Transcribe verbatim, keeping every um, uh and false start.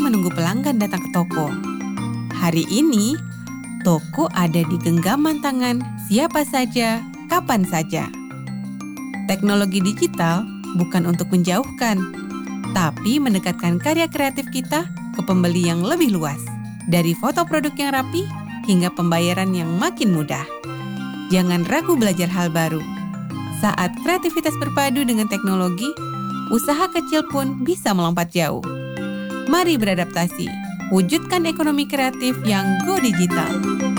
menunggu pelanggan datang ke toko. Hari ini, toko ada di genggaman tangan siapa saja, kapan saja. Teknologi digital bukan untuk menjauhkan, tapi mendekatkan karya kreatif kita ke pembeli yang lebih luas. Dari foto produk yang rapi hingga pembayaran yang makin mudah. Jangan ragu belajar hal baru. Saat kreativitas berpadu dengan teknologi, usaha kecil pun bisa melompat jauh. Mari beradaptasi, wujudkan ekonomi kreatif yang go digital.